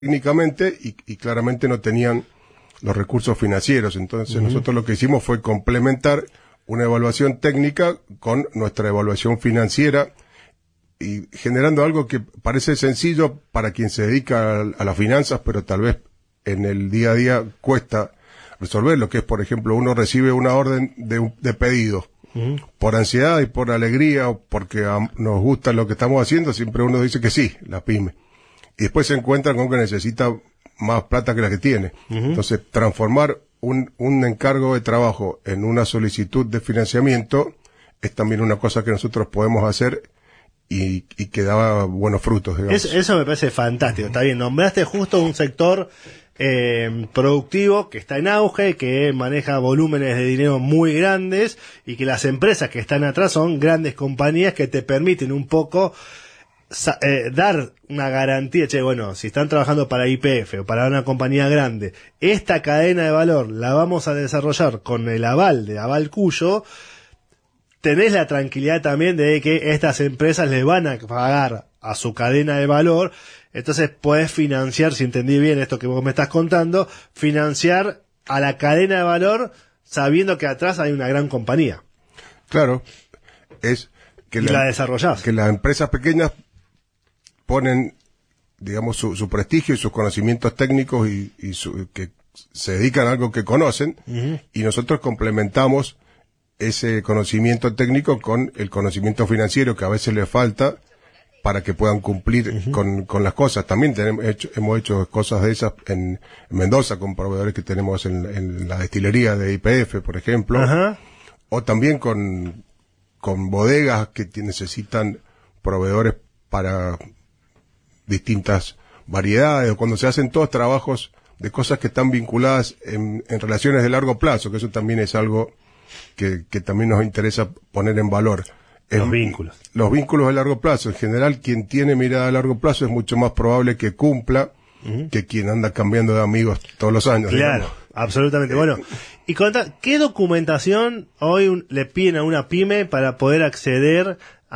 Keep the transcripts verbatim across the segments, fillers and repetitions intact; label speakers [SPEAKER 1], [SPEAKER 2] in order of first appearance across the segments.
[SPEAKER 1] técnicamente y, y claramente no tenían los recursos financieros. Entonces uh-huh. nosotros lo que hicimos fue complementar una evaluación técnica con nuestra evaluación financiera y generando algo que parece sencillo para quien se dedica a, a las finanzas, pero tal vez en el día a día cuesta resolver, lo que es, por ejemplo, uno recibe una orden de, un, de pedido. Uh-huh. Por ansiedad y por alegría o porque um, nos gusta lo que estamos haciendo, siempre uno dice que sí, la pyme. Y después se encuentra con que necesita más plata que la que tiene. Uh-huh. Entonces, transformar un, un encargo de trabajo en una solicitud de financiamiento es también una cosa que nosotros podemos hacer y, y que da buenos frutos, digamos.
[SPEAKER 2] Es, eso me parece fantástico. Está bien, nombraste justo un sector eh, productivo que está en auge, que maneja volúmenes de dinero muy grandes y que las empresas que están atrás son grandes compañías que te permiten un poco Eh, dar una garantía. Che, bueno, si están trabajando para Y P F o para una compañía grande, esta cadena de valor la vamos a desarrollar con el aval de Aval Cuyo. Tenés la tranquilidad también de que estas empresas le van a pagar a su cadena de valor, entonces podés financiar, si entendí bien esto que vos me estás contando, financiar a la cadena de valor sabiendo que atrás hay una gran compañía.
[SPEAKER 1] Claro, es que
[SPEAKER 2] y la, la desarrollás.
[SPEAKER 1] Que las empresas pequeñas ponen, digamos, su, su prestigio y sus conocimientos técnicos y, y su, que se dedican a algo que conocen, uh-huh. y nosotros complementamos ese conocimiento técnico con el conocimiento financiero que a veces les falta para que puedan cumplir uh-huh. con, con las cosas. También tenemos hecho, hemos hecho cosas de esas en, en Mendoza con proveedores que tenemos en, en la destilería de Y P F, por ejemplo, uh-huh. o también con, con bodegas que t- necesitan proveedores para distintas variedades, o cuando se hacen todos trabajos de cosas que están vinculadas en, en relaciones de largo plazo, que eso también es algo que, que también nos interesa poner en valor.
[SPEAKER 2] Los
[SPEAKER 1] es,
[SPEAKER 2] vínculos.
[SPEAKER 1] Los vínculos de largo plazo. En general, quien tiene mirada a largo plazo es mucho más probable que cumpla uh-huh. que quien anda cambiando de amigos todos los años.
[SPEAKER 2] Claro,
[SPEAKER 1] digamos.
[SPEAKER 2] Absolutamente. Bueno, y conta, ¿qué documentación hoy un, le piden a una pyme para poder acceder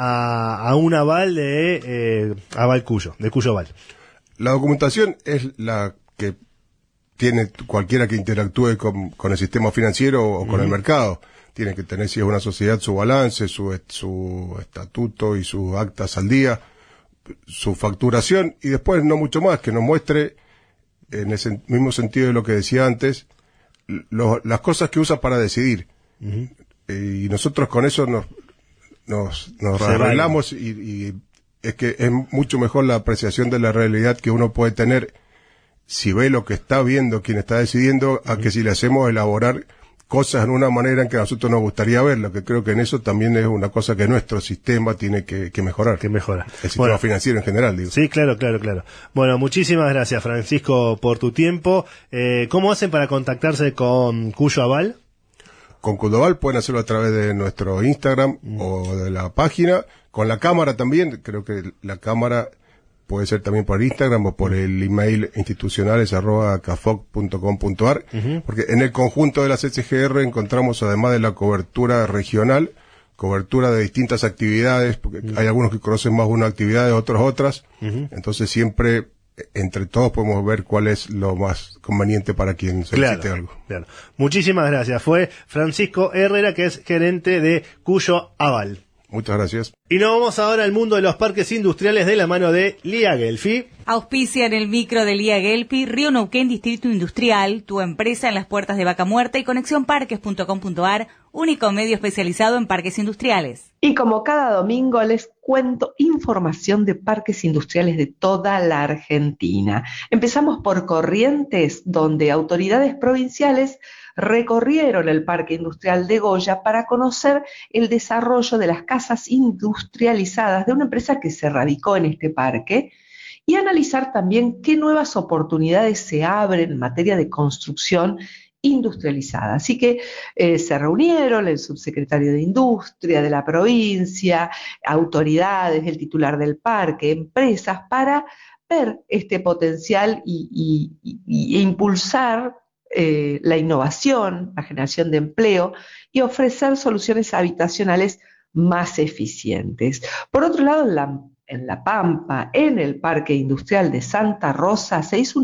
[SPEAKER 2] a, a un aval de eh, Aval Cuyo, de Cuyo Aval?
[SPEAKER 1] La documentación es la que tiene cualquiera que interactúe con, con el sistema financiero o con uh-huh. el mercado. Tiene que tener, si es una sociedad, su balance, su, su estatuto y sus actas al día, su facturación, y después no mucho más, que nos muestre, en ese mismo sentido de lo que decía antes, lo, las cosas que usa para decidir. Uh-huh. Y nosotros con eso nos nos, nos arreglamos y, y es que es mucho mejor la apreciación de la realidad que uno puede tener si ve lo que está viendo quien está decidiendo, a que si le hacemos elaborar cosas en una manera en que a nosotros nos gustaría verlo, que creo que en eso también es una cosa que nuestro sistema tiene que, que mejorar.
[SPEAKER 2] Que mejora.
[SPEAKER 1] El sistema bueno, financiero en general, digo.
[SPEAKER 2] Sí, claro, claro, claro. Bueno, muchísimas gracias, Francisco, por tu tiempo. Eh, ¿Cómo hacen para contactarse con Cuyo Aval?
[SPEAKER 1] Con Cuyo Aval pueden hacerlo a través de nuestro Instagram mm. o de la página. Con la cámara también, creo que la cámara puede ser también por Instagram o por el email institucionales arroba cafoc punto com punto ar, uh-huh. porque en el conjunto de las S G R encontramos, además de la cobertura regional, cobertura de distintas actividades, porque uh-huh. hay algunos que conocen más una actividad, otros otras, uh-huh. entonces siempre entre todos podemos ver cuál es lo más conveniente para quien solicite
[SPEAKER 2] claro,
[SPEAKER 1] algo.
[SPEAKER 2] Claro. Muchísimas gracias. Fue Francisco Herrera, que es gerente de Cuyo Aval.
[SPEAKER 1] Muchas gracias.
[SPEAKER 2] Y nos vamos ahora al mundo de los parques industriales de la mano de Lía Gelfi.
[SPEAKER 3] Auspicia en el micro de Lía Gelfi, Río Neuquén Distrito Industrial, tu empresa en las puertas de Vaca Muerta y conexión parques punto com punto ar, único medio especializado en parques industriales.
[SPEAKER 4] Y como cada domingo les cuento información de parques industriales de toda la Argentina. Empezamos por Corrientes, donde autoridades provinciales recorrieron el Parque Industrial de Goya para conocer el desarrollo de las casas industrializadas de una empresa que se radicó en este parque y analizar también qué nuevas oportunidades se abren en materia de construcción industrializada. Así que eh, se reunieron el subsecretario de Industria de la provincia, autoridades, el titular del parque, empresas, para ver este potencial y, y, y, y impulsar Eh, la innovación, la generación de empleo y ofrecer soluciones habitacionales más eficientes. Por otro lado, la en La Pampa, en el Parque Industrial de Santa Rosa, se hizo